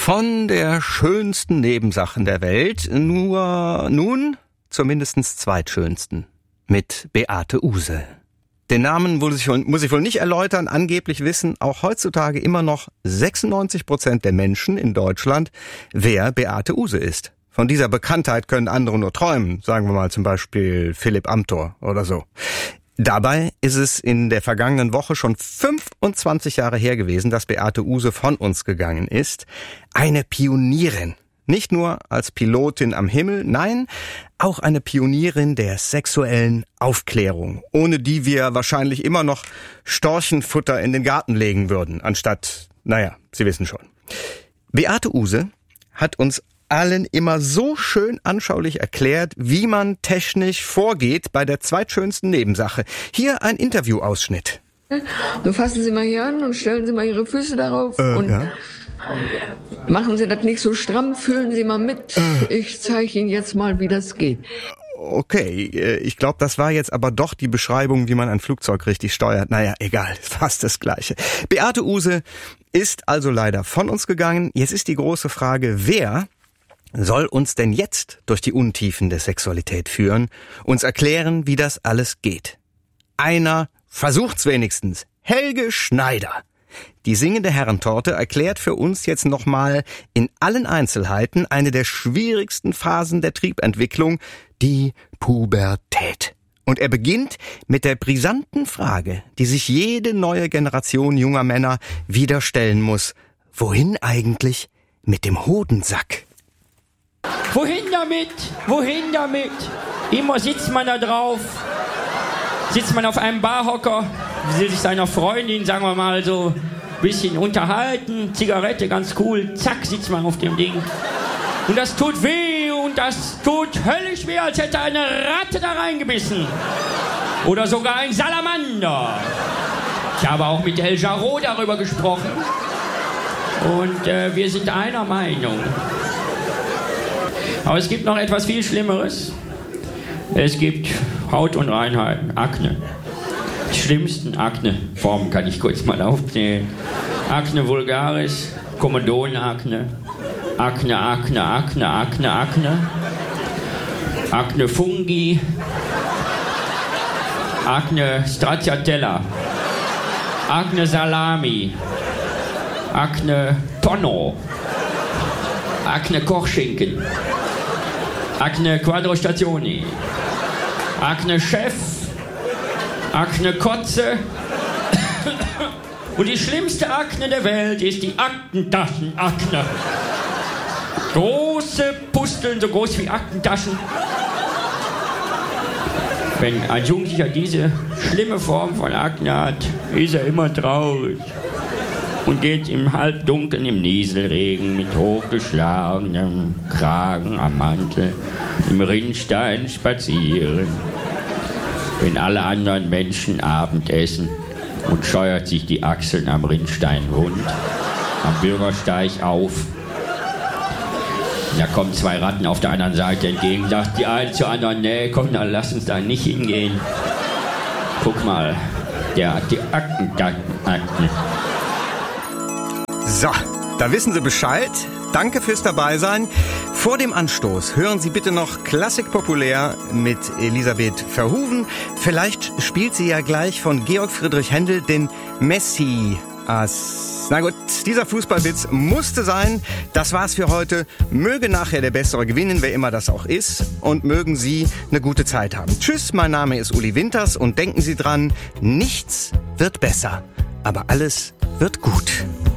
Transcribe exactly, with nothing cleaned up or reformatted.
Von der schönsten Nebensachen der Welt, nur nun zur mindestens zweitschönsten, mit Beate Uhse. Den Namen muss ich, muss ich wohl nicht erläutern, angeblich wissen auch heutzutage immer noch sechsundneunzig Prozent der Menschen in Deutschland, wer Beate Uhse ist. Von dieser Bekanntheit können andere nur träumen, sagen wir mal zum Beispiel Philipp Amthor oder so. Dabei ist es in der vergangenen Woche schon fünfundzwanzig Jahre her gewesen, dass Beate Uhse von uns gegangen ist. Eine Pionierin. Nicht nur als Pilotin am Himmel, nein, auch eine Pionierin der sexuellen Aufklärung, ohne die wir wahrscheinlich immer noch Storchenfutter in den Garten legen würden, anstatt, naja, Sie wissen schon. Beate Uhse hat uns allen immer so schön anschaulich erklärt, wie man technisch vorgeht bei der zweitschönsten Nebensache. Hier ein Interviewausschnitt. So fassen Sie mal hier an und stellen Sie mal Ihre Füße darauf äh, und ja. Machen Sie das nicht so stramm, fühlen Sie mal mit. Äh. Ich zeige Ihnen jetzt mal, wie das geht. Okay, ich glaube, das war jetzt aber doch die Beschreibung, wie man ein Flugzeug richtig steuert. Naja, egal, fast das Gleiche. Beate Uhse ist also leider von uns gegangen. Jetzt ist die große Frage, wer soll uns denn jetzt durch die Untiefen der Sexualität führen, uns erklären, wie das alles geht? Einer versucht's wenigstens. Helge Schneider. Die singende Herrentorte erklärt für uns jetzt nochmal in allen Einzelheiten eine der schwierigsten Phasen der Triebentwicklung, die Pubertät. Und er beginnt mit der brisanten Frage, die sich jede neue Generation junger Männer wieder stellen muss. Wohin eigentlich mit dem Hodensack? Wohin damit? Wohin damit? Immer sitzt man da drauf. Sitzt man auf einem Barhocker, will sich seiner Freundin, sagen wir mal, so ein bisschen unterhalten. Zigarette, ganz cool. Zack, sitzt man auf dem Ding. Und das tut weh und das tut höllisch weh, als hätte eine Ratte da reingebissen. Oder sogar ein Salamander. Ich habe auch mit El Jarreau darüber gesprochen. Und äh, wir sind einer Meinung. Aber es gibt noch etwas viel Schlimmeres. Es gibt Hautunreinheiten, Akne. Die schlimmsten Akneformen kann ich kurz mal aufzählen. Akne vulgaris, Komododenakne, Akne, Akne, Akne, Akne, Akne, Akne fungi, Akne stracciatella, Akne salami, Akne tonno, Akne Kochschinken, Akne Quadrostationi, Akne Chef, Akne Kotze und die schlimmste Akne der Welt ist die Aktentaschenakne. Große Pusteln, so groß wie Aktentaschen. Wenn ein Jugendlicher diese schlimme Form von Akne hat, ist er immer traurig und geht im Halbdunkeln im Nieselregen mit hochgeschlagenem Kragen am Mantel im Rinnstein spazieren. Wenn alle anderen Menschen Abend essen und scheuert sich die Achseln am Rinnstein wund, am Bürgersteig auf. Da kommen zwei Ratten auf der anderen Seite entgegen, sagt die eine zur anderen, nee, komm, dann lass uns da nicht hingehen. Guck mal, der hat die Akten, Akten. So, da wissen Sie Bescheid. Danke fürs Dabeisein. Vor dem Anstoß hören Sie bitte noch Klassik populär mit Elisabeth Verhoeven. Vielleicht spielt sie ja gleich von Georg Friedrich Händel den Messias. Na gut, dieser Fußballwitz musste sein. Das war's für heute. Möge nachher der Bessere gewinnen, wer immer das auch ist. Und mögen Sie eine gute Zeit haben. Tschüss, mein Name ist Uli Winters und denken Sie dran, nichts wird besser, aber alles wird gut.